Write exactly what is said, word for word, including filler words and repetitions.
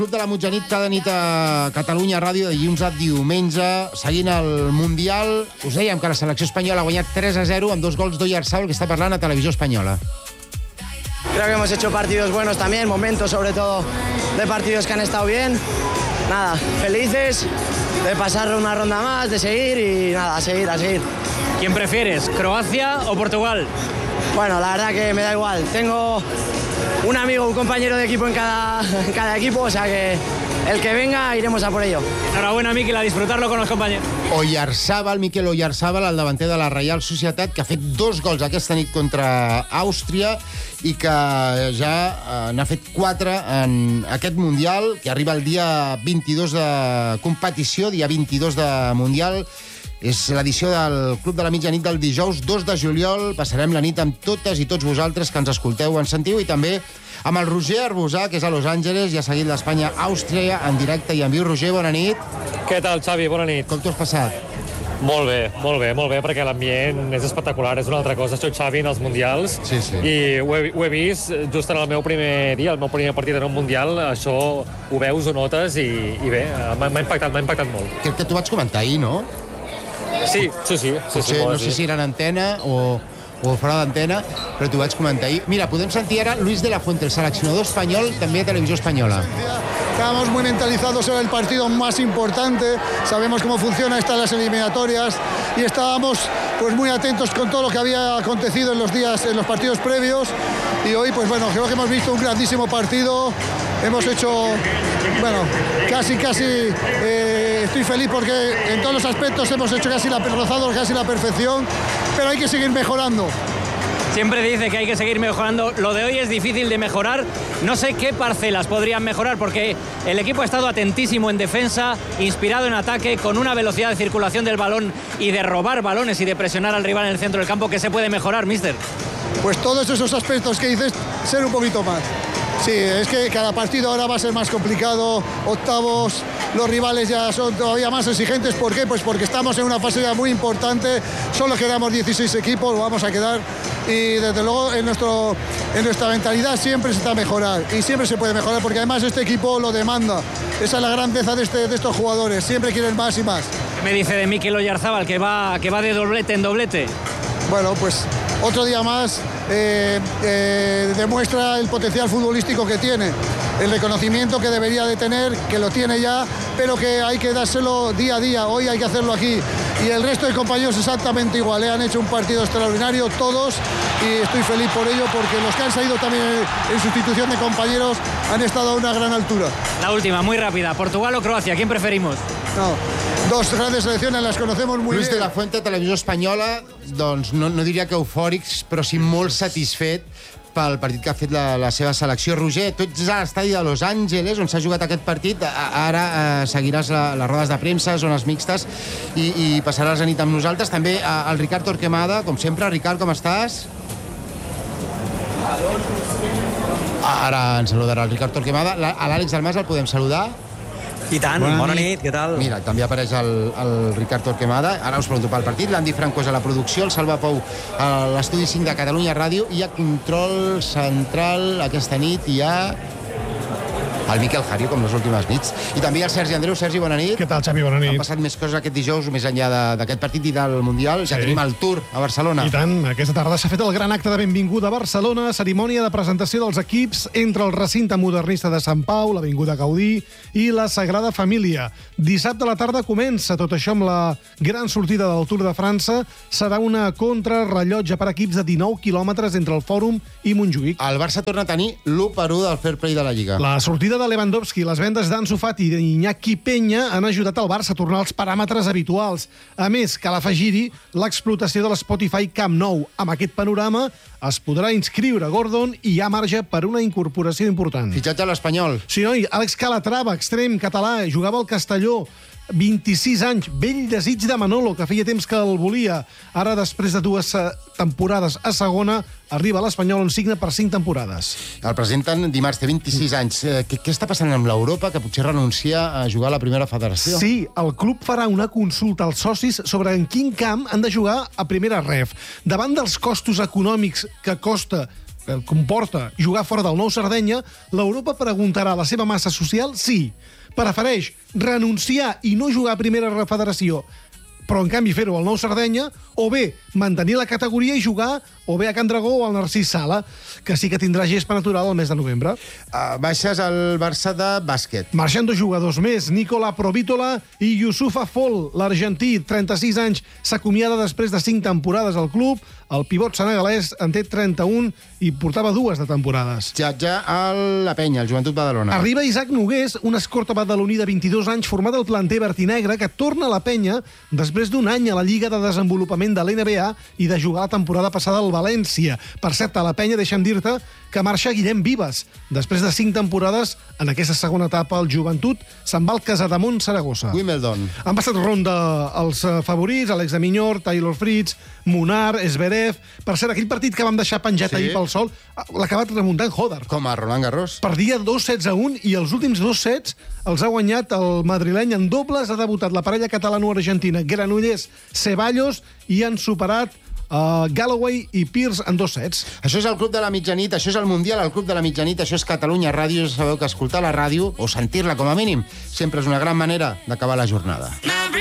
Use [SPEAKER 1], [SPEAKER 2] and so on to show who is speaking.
[SPEAKER 1] Club de la Mitjanit cada nit a Catalunya Ràdio de dilluns a diumenge, seguint el Mundial. Us dèiem que la selecció espanyola ha guanyat tres a zero amb dos gols d'Oyarzabal, que està parlant a Televisió Espanyola.
[SPEAKER 2] Creo que hemos hecho partidos buenos también, momentos sobre todo de partidos que han estado bien. Nada, felices de pasar una ronda más, de seguir y nada, a seguir, a seguir.
[SPEAKER 3] ¿Quién prefieres, Croacia o Portugal?
[SPEAKER 2] Bueno, la verdad que me da igual. Tengo un amigo, un compañero de equipo en cada, en cada equipo, o sea que el que venga iremos a por ello.
[SPEAKER 3] Enhorabuena, Miquel, a disfrutarlo con los compañeros.
[SPEAKER 1] Oyarzabal, Miquel Oyarzabal, el davanter de la Reial Societat, que ha fet dos gols aquesta nit contra Àustria i que ja eh, n'ha fet quatre en aquest Mundial, que arriba el dia vint-i-dos de competició, dia vint-i-dos de Mundial. És l'edició del Club de la Mitjanit del dijous dos de juliol. Passarem la nit amb totes i tots vosaltres que ens escolteu, ens sentiu, i també amb el Roger Arbusà, que és a Los Angeles, i ha seguit l'Espanya-Àustria en directe i en viu. Roger, bona nit.
[SPEAKER 4] Què tal, Xavi? Bona nit.
[SPEAKER 1] Com t'ho has passat?
[SPEAKER 4] Molt bé, molt bé, molt bé, perquè l'ambient és espectacular, és una altra cosa. Soc Xavi en els Mundials,
[SPEAKER 1] sí, sí.
[SPEAKER 4] I ho he, ho he vist just en el meu primer dia, el meu primer partit en un Mundial. Això ho veus, ho notes, i, i bé, m'ha impactat, m'ha impactat molt.
[SPEAKER 1] Crec que t'ho vaig comentar ahir, no?
[SPEAKER 4] Sí, sí, sí. sí, sí
[SPEAKER 1] no sé si era en antena o, o fora d'antena, però t'ho vaig comentar ahir. Mira, podem sentir ara Luis de la Fuente, el seleccionador espanyol, també a Televisió Espanyola.
[SPEAKER 5] Estábamos muy mentalizados en el partido más importante, sabemos cómo funciona estas las eliminatorias y estábamos pues muy atentos con todo lo que había acontecido en los días, en los partidos previos, y hoy pues bueno, creo que hemos visto un grandísimo partido. Hemos hecho, bueno, casi, casi, eh, estoy feliz porque en todos los aspectos hemos hecho casi la, rozado casi la perfección, pero hay que seguir mejorando.
[SPEAKER 3] Siempre dice que hay que seguir mejorando. Lo de hoy es difícil de mejorar. No sé qué parcelas podrían mejorar, porque el equipo ha estado atentísimo en defensa, inspirado en ataque, con una velocidad de circulación del balón y de robar balones y de presionar al rival en el centro del campo. ¿Qué se puede mejorar, mister?
[SPEAKER 5] Pues todos esos aspectos que dices, ser un poquito más. Sí, es que cada partido ahora va a ser más complicado, octavos, los rivales ya son todavía más exigentes. ¿Por qué? Pues porque estamos en una fase ya muy importante, solo quedamos dieciséis equipos, vamos a quedar, y desde luego en, nuestro, en nuestra mentalidad siempre se está a mejorar, y siempre se puede mejorar, porque además este equipo lo demanda. Esa es la grandeza de, este, de estos jugadores, siempre quieren más y más.
[SPEAKER 3] ¿Qué me dice de Miquel Oyarzabal, que va, que va de doblete en doblete?
[SPEAKER 5] Bueno, pues otro día más eh, eh, demuestra el potencial futbolístico que tiene, el reconocimiento que debería de tener, que lo tiene ya, pero que hay que dárselo día a día. Hoy hay que hacerlo aquí. Y el resto de compañeros exactamente igual, ¿eh? Han hecho un partido extraordinario todos, y estoy feliz por ello, porque los que han salido también en sustitución de compañeros han estado a una gran altura.
[SPEAKER 3] La última, muy rápida. ¿Portugal o Croacia? ¿Quién preferimos?
[SPEAKER 5] No, dos grandes selecciones, las conocemos muy
[SPEAKER 1] Luis
[SPEAKER 5] bien.
[SPEAKER 1] de la Fuente, Televisió Espanyola, doncs no, no diria que eufòrics, però sí molt satisfet pel partit que ha fet la, la seva selecció. Roger, tu ets a l'estadi de Los Angeles, on s'ha jugat aquest partit. Ara eh, seguiràs la, les rodes de premsa, zones mixtes, i, i passaràs la nit amb nosaltres. També eh, el Ricard Torquemada, com sempre. Ricard, com estàs? Ara ens saludarà el Ricard Torquemada. A l'Àlex Dalmas el podem saludar?
[SPEAKER 6] I tant, bona, bona nit. nit, què tal?
[SPEAKER 1] Mira, també apareix el, el Ricard Torquemada. Ara us pregunto pel partit. L'Andy Franco és a la producció, el Salva Pou a l'estudi cinc de Catalunya Ràdio, i a control central aquesta nit hi ha el Miquel Jario, com les últimes nits. I també hi ha el Sergi Andreu. Sergi, bona nit.
[SPEAKER 7] Què tal, Xavi? Bona nit.
[SPEAKER 1] Han passat més coses aquest dijous, més enllà d'aquest partit i del Mundial. Ja
[SPEAKER 7] sí.
[SPEAKER 1] Tenim el Tour a Barcelona.
[SPEAKER 7] I tant. Aquesta tarda s'ha fet el gran acte de benvinguda a Barcelona, cerimònia de presentació dels equips entre el recinte modernista de Sant Pau, l'Avinguda Gaudí i la Sagrada Família. Dissabte a la tarda comença tot això amb la gran sortida del Tour de França. Serà una contrarrellotge per equips de dinou quilòmetres entre el Fòrum i Montjuïc.
[SPEAKER 1] El Barça torna a tenir l'u per u del fair play de la Lliga.
[SPEAKER 7] La sortida de Lewandowski, les vendes d'Ansu Fati i d'Iñaki Peña han ajudat el Barça a tornar als paràmetres habituals. A més, cal afegir-hi l'explotació de l'Spotify Camp Nou. Amb aquest panorama es podrà inscriure Gordon i hi ha marge per una incorporació important.
[SPEAKER 1] Fitxatge a l'Espanyol.
[SPEAKER 7] Sí, noi, Àlex Calatrava, extrem català, jugava al Castelló, vint-i-sis anys, vell desig de Manolo, que feia temps que el volia. Ara, després de dues temporades a segona, arriba a l'Espanyol, on signa per cinc temporades.
[SPEAKER 1] El presenten dimarts, té vint-i-sis anys. Què, què està passant amb l'Europa, que potser renuncia a jugar a la primera federació?
[SPEAKER 7] Sí, el club farà una consulta als socis sobre en quin camp han de jugar a primera ref. Davant dels costos econòmics que costa comporta jugar fora del Nou Sardenya, l'Europa preguntarà a la seva massa social si prefereix renunciar i no jugar a primera federació, però en canvi fer-ho al Nou Sardenya, o bé mantenir la categoria i jugar o bé a Can Dragó o al Narcís Sala, que sí que tindrà gespa natural al mes de novembre.
[SPEAKER 1] Uh, baixes al Barça de bàsquet.
[SPEAKER 7] Marxant dos jugadors més, Nicola Provítola i Youssoufa Fall, l'argentí, trenta-sis anys, s'acomiada després de cinc temporades al club. El pivot senegalès en té trenta-un i portava dues de temporades.
[SPEAKER 1] Viatja a la Penya, el Joventut Badalona.
[SPEAKER 7] Arriba Isaac Nogués, un escorta badaloní de vint-i-dos anys format al planter vertinegre que torna a la Penya després d'un any a la Lliga de Desenvolupament de l'N B A i de jugar la temporada passada al València. Per cert, a la Penya deixa'm dir-te que marxa Guillem Vives. Després de cinc temporades, en aquesta segona etapa, el Joventut se'n va al Casademont Saragossa.
[SPEAKER 1] Wimbledon.
[SPEAKER 7] Han passat ronda els favorits, Alex de Minyort, Taylor Fritz, Munar, Zverev. Per cert, aquell partit que vam deixar penjat
[SPEAKER 1] Sí.
[SPEAKER 7] ahir pel sol, l'ha acabat remuntant Hodar.
[SPEAKER 1] Com a Roland Garros.
[SPEAKER 7] Perdia dos sets a un i els últims dos sets els ha guanyat el madrileny en dobles. Ha debutat la parella catalano-argentina Granollers, Ceballos, i han superat uh, Galloway i Pierce en dos sets.
[SPEAKER 1] Això és el Club de la Mitjanit, això és el Mundial, el Club de la Mitjanit, això és Catalunya Ràdio. Ja sabeu que escoltar la ràdio, o sentir-la com a mínim, sempre és una gran manera d'acabar la jornada.